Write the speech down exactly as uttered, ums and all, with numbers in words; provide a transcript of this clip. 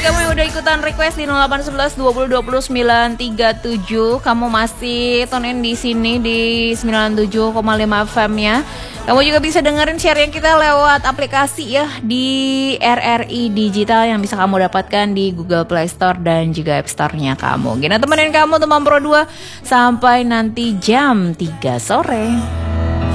kamu yang udah ikutan request di nol delapan satu satu dua nol dua nol sembilan tiga tujuh. Kamu masih tune in di sini di sembilan puluh tujuh koma lima F M-nya. Kamu juga bisa dengerin sharing kita lewat aplikasi ya di R R I Digital yang bisa kamu dapatkan di Google Play Store dan juga App Store-nya kamu. Gina temenin kamu teman Pro dua sampai nanti jam tiga sore.